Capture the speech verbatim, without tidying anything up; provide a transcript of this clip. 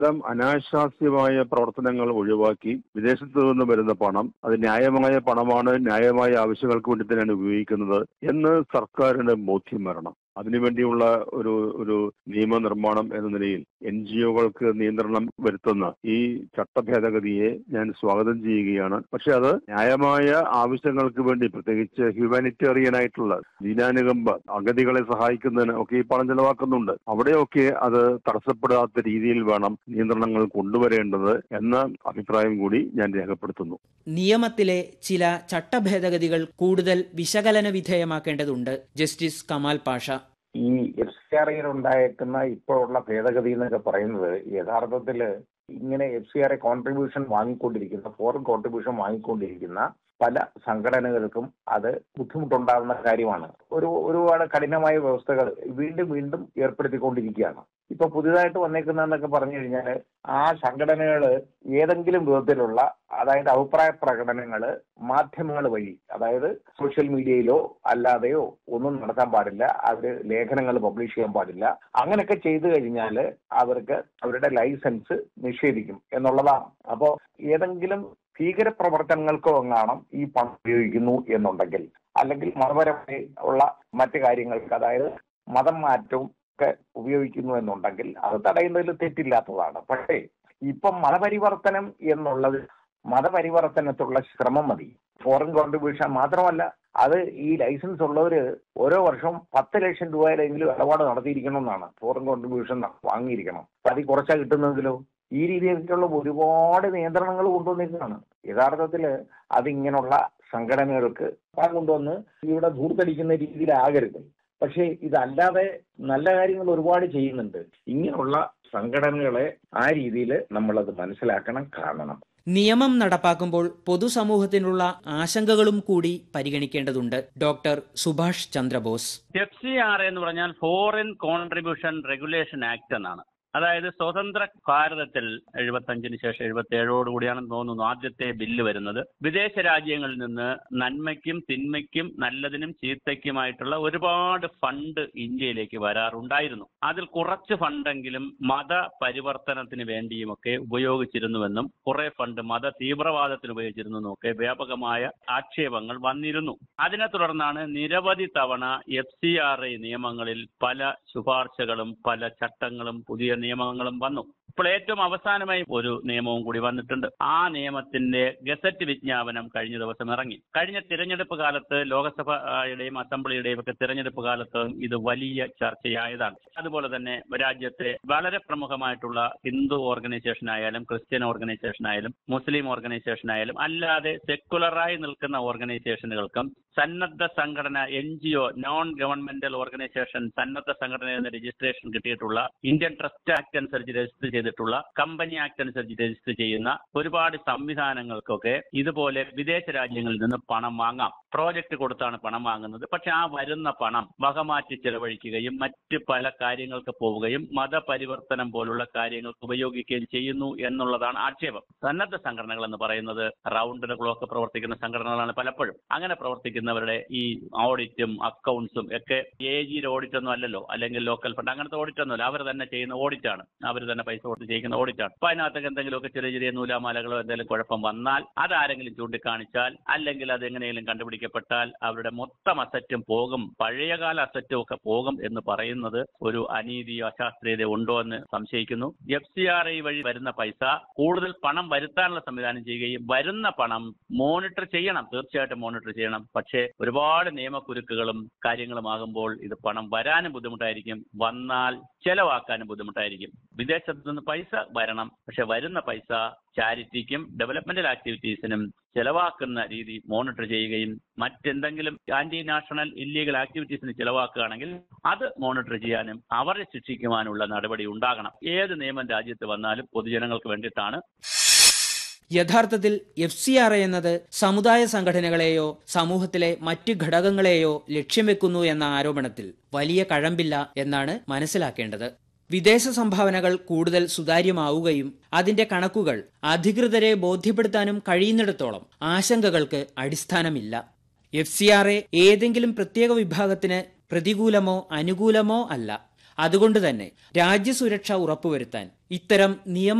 ഇത്തരം അനാശാസ്യമായ പ്രവർത്തനങ്ങൾ ഒഴിവാക്കി വിദേശത്തു നിന്ന് വരുന്ന പണം അത് ന്യായമായ പണമാണ്, ന്യായമായ ആവശ്യങ്ങൾക്ക് വേണ്ടി തന്നെയാണ് ഉപയോഗിക്കുന്നത് എന്ന് സർക്കാരിന് ബോധ്യം വരണം. അതിനുവേണ്ടിയുള്ള ഒരു ഒരു നിയമനിർമ്മാണം എന്ന നിലയിൽ എൻ ജി ഒകൾക്ക് നിയന്ത്രണം വരുത്തുന്ന ഈ ചട്ടഭേദഗതിയെ ഞാൻ സ്വാഗതം ചെയ്യുകയാണ്. പക്ഷെ അത് ന്യായമായ ആവശ്യങ്ങൾക്ക് വേണ്ടി, പ്രത്യേകിച്ച് ഹ്യൂമാനിറ്റേറിയൻ ആയിട്ടുള്ള ദീനാനുകമ്പ അഗതികളെ സഹായിക്കുന്നതിന് ഒക്കെ ഈ പണം ചെലവാക്കുന്നുണ്ട്. അവിടെയൊക്കെ അത് തടസ്സപ്പെടാത്ത രീതിയിൽ വേണം നിയന്ത്രണങ്ങൾ കൊണ്ടുവരേണ്ടത് എന്ന അഭിപ്രായം കൂടി ഞാൻ രേഖപ്പെടുത്തുന്നു. നിയമത്തിലെ ചില ചട്ടഭേദഗതികൾ കൂടുതൽ വിശകലന വിധേയമാക്കേണ്ടതുണ്ട്. ജസ്റ്റിസ് കമാൽ പാഷ. ഈ എഫ് സി ആർ ഐയിൽ ഉണ്ടായേക്കുന്ന ഇപ്പോഴുള്ള ഭേദഗതി എന്നൊക്കെ പറയുന്നത് യഥാർത്ഥത്തില് ഇങ്ങനെ F C R I contribution വാങ്ങിക്കൊണ്ടിരിക്കുന്ന foreign contribution വാങ്ങിക്കൊണ്ടിരിക്കുന്ന പല സംഘടനകൾക്കും അത് ബുദ്ധിമുട്ടുണ്ടാകുന്ന കാര്യമാണ്. ഒരു ഒരുപാട് കഠിനമായ വ്യവസ്ഥകൾ വീണ്ടും വീണ്ടും ഏർപ്പെടുത്തിക്കൊണ്ടിരിക്കുകയാണ്. ഇപ്പൊ പുതിയതായിട്ട് വന്നേക്കുന്നതെന്നൊക്കെ പറഞ്ഞു കഴിഞ്ഞാൽ ആ സംഘടനകൾ ഏതെങ്കിലും വിധത്തിലുള്ള, അതായത് അഭിപ്രായ പ്രകടനങ്ങൾ മാധ്യമങ്ങൾ വഴി, അതായത് സോഷ്യൽ മീഡിയയിലോ അല്ലാതെയോ ഒന്നും നടത്താൻ പാടില്ല. അവര് ലേഖനങ്ങൾ പബ്ലിഷ് ചെയ്യാൻ പാടില്ല. അങ്ങനെയൊക്കെ ചെയ്തു കഴിഞ്ഞാൽ അവർക്ക് അവരുടെ ലൈസൻസ് നിഷേധിക്കും എന്നുള്ളതാണ്. അപ്പോ ഏതെങ്കിലും ഭീകരപ്രവർത്തനങ്ങൾക്കോ എങ്ങാണം ഈ പണം ഉപയോഗിക്കുന്നു എന്നുണ്ടെങ്കിൽ, അല്ലെങ്കിൽ മതപരമായി ഉള്ള മറ്റു കാര്യങ്ങൾക്ക്, അതായത് മതം മാറ്റവും ഒക്കെ ഉപയോഗിക്കുന്നു എന്നുണ്ടെങ്കിൽ അത് തടയുന്നതിൽ തെറ്റില്ലാത്തതാണ്. പക്ഷേ ഇപ്പം മതപരിവർത്തനം എന്നുള്ളത്, മതപരിവർത്തനത്തിലുള്ള ശ്രമം മതി. ഫോറിൻ കോൺട്രിബ്യൂഷൻ മാത്രമല്ല, അത് ഈ ലൈസൻസ് ഉള്ളവര് ഓരോ വർഷവും പത്ത് ലക്ഷം രൂപയിലെങ്കിലും ഇടപാട് നടത്തിയിരിക്കണം എന്നാണ്. Foreign contribution വാങ്ങിയിരിക്കണം. അതിൽ കുറച്ചാ കിട്ടുന്നതെങ്കിലോ ഈ രീതിയിലുള്ള ഒരുപാട് നിയന്ത്രണങ്ങൾ കൊണ്ടുവന്നിരിക്കുന്നതാണ്. യഥാർത്ഥത്തില് അതിങ്ങനെയുള്ള സംഘടനകൾക്ക് പണം കൊണ്ടുവന്ന് ഇവിടെ ധൂർത്തടിക്കുന്ന രീതിയിലാകരുത്. പക്ഷേ ഇതല്ലാതെ നല്ല കാര്യങ്ങൾ ഒരുപാട് ചെയ്യുന്നുണ്ട്. ഇങ്ങനെയുള്ള സംഘടനകളെ ആ രീതിയിൽ നമ്മളത് മനസ്സിലാക്കണം, കാണണം. നിയമം നടപ്പാക്കുമ്പോൾ പൊതുസമൂഹത്തിനുള്ള ആശങ്കകളും കൂടി പരിഗണിക്കേണ്ടതുണ്ട്. Doctor Subhash Chandrabose. F C R എന്ന് പറഞ്ഞാൽ ഫോറിൻ കോൺട്രിബ്യൂഷൻ റെഗുലേഷൻ ആക്ട് എന്നാണ്. അതായത് സ്വതന്ത്ര ഭാരതത്തിൽ എഴുപത്തഞ്ചിന് ശേഷം എഴുപത്തി ഏഴോടുകൂടിയാണെന്ന് തോന്നുന്നു ആദ്യത്തെ ബില്ല് വരുന്നത്. വിദേശ രാജ്യങ്ങളിൽ നിന്ന് നന്മയ്ക്കും തിന്മയ്ക്കും നല്ലതിനും ചീത്തയ്ക്കുമായിട്ടുള്ള ഒരുപാട് ഫണ്ട് ഇന്ത്യയിലേക്ക് വരാറുണ്ടായിരുന്നു. അതിൽ കുറച്ച് ഫണ്ടെങ്കിലും മത പരിവർത്തനത്തിന് വേണ്ടിയുമൊക്കെ ഉപയോഗിച്ചിരുന്നുവെന്നും കുറെ ഫണ്ട് മത തീവ്രവാദത്തിന് ഉപയോഗിച്ചിരുന്നെന്നും ഒക്കെ വ്യാപകമായ ആക്ഷേപങ്ങൾ വന്നിരുന്നു. അതിനെ തുടർന്നാണ് നിരവധി തവണ എഫ് സി ആർ ഐ നിയമങ്ങളിൽ പല ശുപാർശകളും പല ചട്ടങ്ങളും പുതിയ നിയമങ്ങളും വന്നു. ഇപ്പോൾ ഏറ്റവും അവസാനമായി ഒരു നിയമവും കൂടി വന്നിട്ടുണ്ട്. ആ നിയമത്തിന്റെ ഗസറ്റ് വിജ്ഞാപനം കഴിഞ്ഞ ദിവസം ഇറങ്ങി. കഴിഞ്ഞ തിരഞ്ഞെടുപ്പ് കാലത്ത് ലോക്സഭയുടെയും അസംബ്ലിയുടെയും ഒക്കെ തിരഞ്ഞെടുപ്പ് കാലത്ത് ഇത് വലിയ ചർച്ചയായതാണ്. അതുപോലെ തന്നെ രാജ്യത്തെ വളരെ പ്രമുഖമായിട്ടുള്ള ഹിന്ദു ഓർഗനൈസേഷൻ ആയാലും ക്രിസ്ത്യൻ ഓർഗനൈസേഷൻ ആയാലും മുസ്ലിം ഓർഗനൈസേഷൻ ആയാലും അല്ലാതെ സെക്കുലറായി നിൽക്കുന്ന ഓർഗനൈസേഷനുകൾക്കും സന്നദ്ധ സംഘടന N G O non governmental organisation സന്നദ്ധ സംഘടന എന്ന രജിസ്ട്രേഷൻ കിട്ടിയിട്ടുള്ള ഇന്ത്യൻ ട്രസ്റ്റ് ആക്ട് അനുസരിച്ച് രജിസ്റ്റർ ചെയ്തിട്ടുള്ള കമ്പനി ആക്ട് അനുസരിച്ച് രജിസ്റ്റർ ചെയ്യുന്ന ഒരുപാട് സംവിധാനങ്ങൾക്കൊക്കെ ഇതുപോലെ വിദേശ രാജ്യങ്ങളിൽ നിന്ന് പണം വാങ്ങാം. പ്രോജക്റ്റ് കൊടുത്താണ് പണം വാങ്ങുന്നത്. പക്ഷെ ആ വരുന്ന പണം വകമാറ്റി ചെലവഴിക്കുകയും മറ്റ് പല കാര്യങ്ങൾക്ക് പോവുകയും മതപരിവർത്തനം പോലുള്ള കാര്യങ്ങൾക്ക് ഉപയോഗിക്കുകയും ചെയ്യുന്നു എന്നുള്ളതാണ് ആക്ഷേപം. സന്നദ്ധ സംഘടനകൾ എന്ന് പറയുന്നത് റൗണ്ട് ദ ക്ലോക്ക് പ്രവർത്തിക്കുന്ന സംഘടനകളാണ്. പലപ്പോഴും അങ്ങനെ പ്രവർത്തിക്കുന്നവരുടെ ഈ ഓഡിറ്റും അക്കൗണ്ട്സും ഒക്കെ എ ജിയുടെ ഓഡിറ്റ് ഒന്നും അല്ലല്ലോ, അല്ലെങ്കിൽ ലോക്കൽ ഫണ്ട് അങ്ങനത്തെ ഓഡിറ്റ് ഒന്നുമല്ല. അവർ തന്നെ ചെയ്യുന്ന ഓഡിറ്റാണ്, അവർ തന്നെ പൈസ കൊടുത്ത് ചെയ്യുന്ന ഓഡിറ്റാണ്. അപ്പൊ അതിനകത്തൊക്കെ എന്തെങ്കിലുമൊക്കെ ചെറിയ ചെറിയ നൂലാമാലകളോ എന്തെങ്കിലും കുഴപ്പം വന്നാൽ അതാരെങ്കിലും ചൂണ്ടിക്കാണിച്ചാൽ അല്ലെങ്കിൽ അത് എങ്ങനെയെങ്കിലും കണ്ടുപിടിക്കപ്പെട്ടാൽ അവരുടെ മൊത്തം അസറ്റും പോകും, പഴയകാല അസറ്റും ഒക്കെ പോകും എന്ന് പറയുന്നത് ഒരു അനീതിയോ അശാസ്ത്രീയതയോ ഉണ്ടോ എന്ന് സംശയിക്കുന്നു. എഫ് സി ആർ ഐ വഴി വരുന്ന പൈസ കൂടുതൽ പണം വരുത്താനുള്ള സംവിധാനം ചെയ്യുകയും വരുന്ന പണം മോണിറ്റർ ചെയ്യണം, തീർച്ചയായിട്ടും മോണിറ്റർ ചെയ്യണം. പക്ഷേ ഒരുപാട് നിയമക്കുരുക്കുകളും കാര്യങ്ങളും ആകുമ്പോൾ ഇത് പണം വരാനും ബുദ്ധിമുട്ടായിരിക്കും, വന്നാൽ ചെലവാക്കാനും ബുദ്ധിമുട്ടായിരിക്കും. വിദേശത്ത് നിന്ന് പൈസ വരണം, പക്ഷെ വരുന്ന പൈസ ചാരിറ്റിക്കും ഡെവലപ്മെന്റൽ ആക്ടിവിറ്റീസിനും ചെലവാക്കുന്ന രീതി മോണിറ്റർ ചെയ്യുകയും മറ്റെന്തെങ്കിലും ആന്റി നാഷണൽ ഇല്ലീഗൽ ആക്ടിവിറ്റീസിന് ചെലവാക്കുകയാണെങ്കിൽ അത് മോണിറ്റർ ചെയ്യാനും അവരെ ശിക്ഷിക്കുവാനുള്ള നടപടി ഉണ്ടാകണം. ഏത് നിയമം രാജ്യത്ത് വന്നാലും പൊതുജനങ്ങൾക്ക് വേണ്ടിയിട്ടാണ്. യഥാർത്ഥത്തിൽ എഫ് സി ആർ ഐ എന്നത് സമുദായ സംഘടനകളെയോ സമൂഹത്തിലെ മറ്റ് ഘടകങ്ങളെയോ ലക്ഷ്യം വെക്കുന്നു എന്ന ആരോപണത്തിൽ വലിയ കഴമ്പില്ല എന്നാണ് മനസ്സിലാക്കേണ്ടത്. വിദേശ സംഭാവനകൾ കൂടുതൽ സുതാര്യമാവുകയും അതിന്റെ കണക്കുകൾ അധികൃതരെ ബോധ്യപ്പെടുത്താനും കഴിയുന്നിടത്തോളം ആശങ്കകൾക്ക് അടിസ്ഥാനമില്ല. എഫ് സി ആർ ഐ ഏതെങ്കിലും പ്രത്യേക വിഭാഗത്തിന് പ്രതികൂലമോ അനുകൂലമോ അല്ല. അതുകൊണ്ട് തന്നെ രാജ്യസുരക്ഷ ഉറപ്പുവരുത്താൻ ഇത്തരം നിയമ